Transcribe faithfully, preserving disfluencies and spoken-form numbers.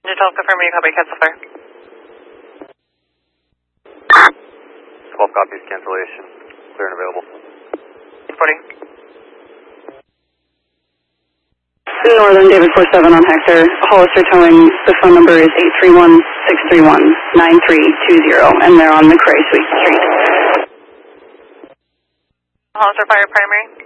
Digital confirming you copy, cancel fire. twelve copies, cancellation. Clear and available. forty. Northern David four seven on Hector. Hollister towing. The phone number is eight three one, six three one, nine three two zero, and they're on McRae Suite Street. Hollister fire primary.